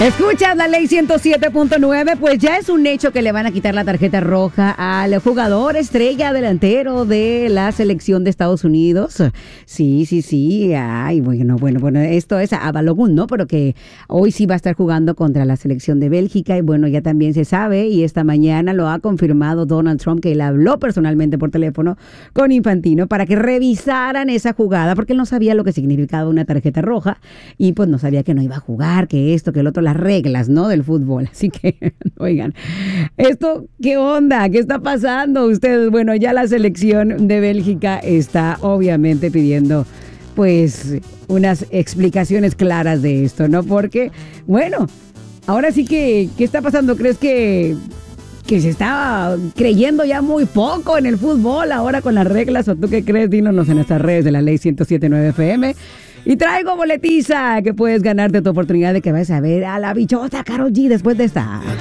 Escuchas la ley 107.9, pues ya es un hecho que le van a quitar la tarjeta roja al jugador estrella delantero de la selección de Estados Unidos. Sí. Ay, bueno, esto es a Balogun, ¿no? Pero que hoy sí va a estar jugando contra la selección de Bélgica y bueno, ya también se sabe y esta mañana lo ha confirmado Donald Trump, que él habló personalmente por teléfono con Infantino para que revisaran esa jugada porque él no sabía lo que significaba una tarjeta roja y pues no sabía que no iba a jugar, que esto, que el otro, las reglas, ¿no? Del fútbol. Así que, oigan, esto, ¿qué onda? ¿Qué está pasando? Ustedes, bueno, ya la selección de Bélgica está obviamente pidiendo, pues, unas explicaciones claras de esto, ¿no? Porque, bueno, ahora sí que, ¿qué está pasando? ¿Crees que se está creyendo ya muy poco en el fútbol ahora con las reglas? ¿O tú qué crees? Dínonos en nuestras redes de la Ley 107.9 FM. Y traigo boletiza que puedes ganarte tu oportunidad de que vayas a ver a la bichota Karol G después de esta.